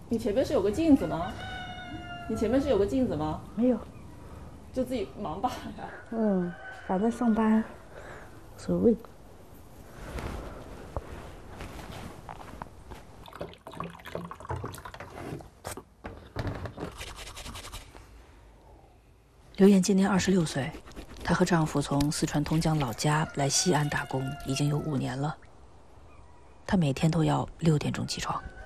你前面是有个镜子吗？你前面是有个镜子吗？ 没有， 就自己盲把呀。 反正上班，无所谓。 刘艳今年26岁，她和丈夫从四川通江老家来西安打工已经有5年了。她每天都要6点钟起床。